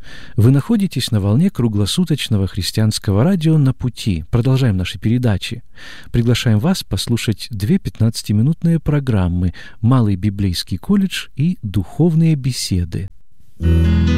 Вы находитесь на волне круглосуточного христианского радио «На пути». Продолжаем наши передачи. Приглашаем вас послушать 2 15-минутные программы «Малый библейский колледж» и «Духовные беседы».